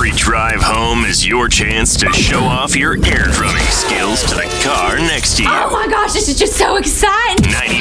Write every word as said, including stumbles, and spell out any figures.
Every drive home is your chance to show off your air drumming skills to the car next to you. Oh my gosh, this is just so exciting. ninety